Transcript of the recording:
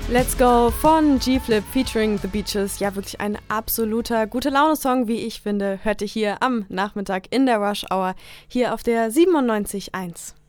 Let's Go von G-Flip featuring The Beaches. Ja, wirklich ein absoluter Gute-Laune-Song, wie ich finde. Hört ihr hier am Nachmittag in der Rush Hour hier auf der 97.1.